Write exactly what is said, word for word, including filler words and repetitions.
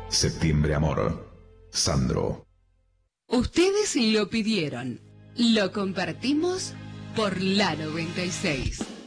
Septiembre Amor. Sandro. Ustedes lo pidieron. Lo compartimos por la noventa y seis.